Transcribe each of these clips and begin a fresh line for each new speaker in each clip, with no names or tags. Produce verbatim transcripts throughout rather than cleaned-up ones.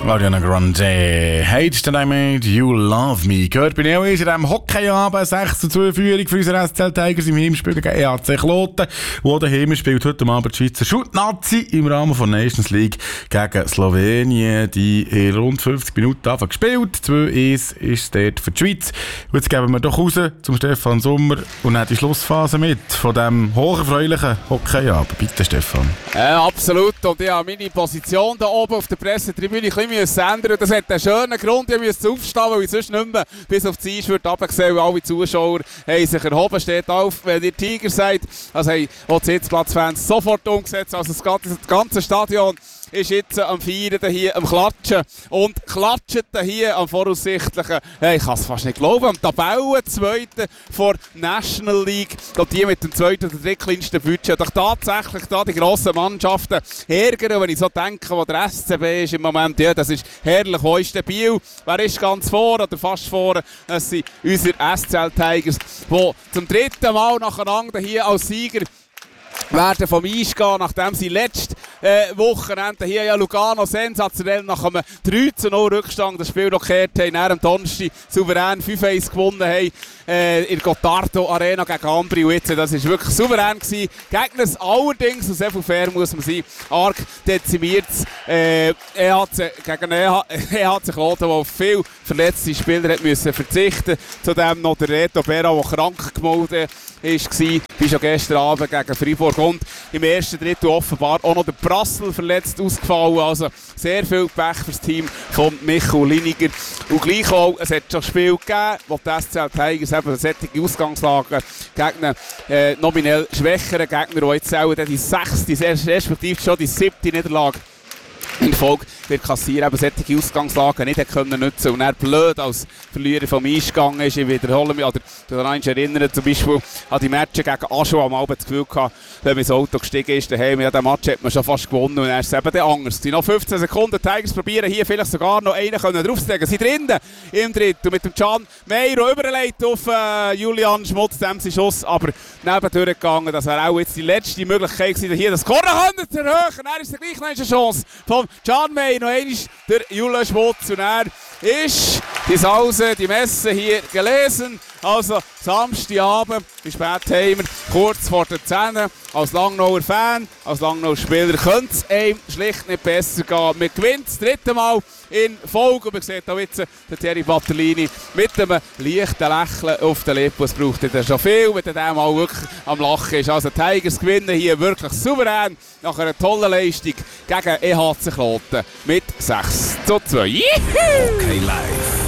Ariana Grande, Hate That I Made You Love Me. Gehört bei Neo ist in diesem Hockeyabend sechs zu zwei Führung für unsere S C L Tigers im Heimspiel gegen E H C Kloten, wo daheim spielt heute Abend die Schweizer Shoot-Nazi im Rahmen der Nations League gegen Slowenien, die in rund fünfzig Minuten anfangen gespielt. zwei eins ist es dort für die Schweiz. Und jetzt geben wir doch raus zum Stefan Sommer und dann die Schlussphase mit von diesem hocherfreulichen Hockeyabend. Bitte, Stefan.
Ja, absolut. Und ich habe meine Position hier oben auf der Pressetribüne ein bisschen ändern. Das hat einen schönen Grund. Ich musste aufstehen, weil ich sonst nicht mehr bis auf die Eis runtergesehen würde. Alle Zuschauer haben sich erhoben. Steht auf, wenn ihr Tiger seid. Also haben auch die Sitzplatzfans sofort umgesetzt. Also das ganze Stadion ist jetzt am Feiern, hier am Klatschen. Und klatschen hier am voraussichtlichen, hey, ich kann es fast nicht glauben, am Tabellenzweiten vor National League. Und die mit dem zweiten oder drittkleinsten Budget. Doch tatsächlich da die grossen Mannschaften ärgern, wenn ich so denke, wo der S C B ist im Moment. Ja, das ist herrlich. Wo ist der Biel? Wer ist ganz vor oder fast vor? Das sind unsere S C L Tigers, die zum dritten Mal nacheinander hier als Sieger werden vom Eis gehen, nachdem sie letztes äh, Wochenende hier ja Lugano sensationell nach einem drei zu null Rückstand das Spiel gekehrt haben, nach dem Donnerstag souverän fünf eins gewonnen haben äh, in der Gottardo Arena gegen Ambri. Und jetzt, das war wirklich souverän gewesen. Gegner allerdings, und sehr viel fair muss man sein, arg dezimiert äh, E H C gegen E H C Kloten, der auf viele verletzte Spieler hat müssen verzichten. Zudem noch der Reto Berra, der krank gemeldet war, wie schon gestern Abend gegen Freiburg. Und im ersten Drittel offenbar auch noch der Brassel verletzt ausgefallen. Also sehr viel Pech für das Team von Michael Liniger. Und gleich auch, es hat schon Spiele gegeben, wo die S C L Tigers eben solche Ausgangslagen gegen äh, nominell schwächere Gegner, die jetzt auch die sechste, respektive schon die siebte Niederlage in Folge wird kassieren, eben solche Ausgangslagen nicht können nutzen und er blöd als Verlierer vom Eis gegangen ist. Ich wiederhole mich, oder du kannst dich erinnern, zum Beispiel an die Matches gegen Aschua am Abend das Gefühl gehabt, wenn man ins Auto gestiegen ist, daheim, ja, den Match hat man schon fast gewonnen und er ist eben der anders. Die noch fünfzehn Sekunden, Tigers probieren hier vielleicht sogar noch einen können draufzulegen. Sie drinnen im Dritten mit dem Can Meiro überlegt auf äh, Julian Schmutz, dem sein Schuss, aber neben durchgegangen. Das wäre auch jetzt die letzte Möglichkeit gewesen, hier das Corner zu erhöhen. Er ist gleich noch eine Chance vom Can Meiro, noch einmal der Julian Schmutz und er ist die Sause, die Messe hier gelesen. Also Samstagabend, wie spät haben wir? Kurz vor der zehn. Als Langnauer Fan, als Langnauer Spieler könnte es einem schlicht nicht besser gehen. Man gewinnt das dritte Mal in Folge. Und man sieht auch jetzt den Thierry Battellini mit einem leichten Lächeln auf den Lippen. Es braucht ja schon viel, wenn der mal wirklich am Lachen ist. Also Tigers gewinnen hier wirklich souverän nach einer tollen Leistung gegen E H C Kloten mit sechs zu zwei.
Okay, live.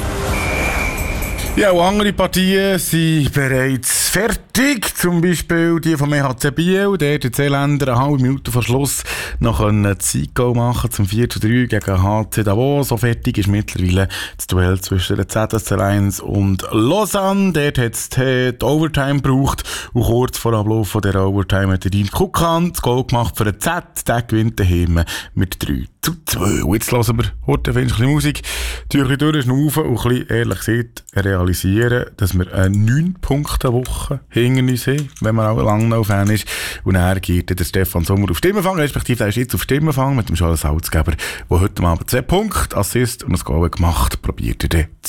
Ja, und andere Partien sind bereits fertig. Zum Beispiel die vom E H C Biel. Der hat die Seeländer eine halbe Minute vor Schluss noch ein Zeitgoal machen zum vier zu drei gegen H C Davos. So fertig ist mittlerweile das Duell zwischen der Z S C eins und Lausanne. Dort hat es die Overtime gebraucht. Und kurz vor Ablauf von dieser Overtime hat der Dean Kukan das Goal gemacht für den Z. Der gewinnt daheim mit drei zu zwei. Und jetzt hören wir heute ein bisschen Musik. Tüchli durchschnaufen und ein bisschen, ehrlich gesagt, realisieren, dass wir eine neun Punkte Woche hinter uns haben, wenn man auch lange noch Fan ist. Und dann geht der Stefan Sommer auf Stimmenfang, respektive er ist jetzt auf Stimmenfang mit dem Charles Salzgeber, der heute Abend zwei Punkte, Assist und ein Goal gemacht, probiert er dann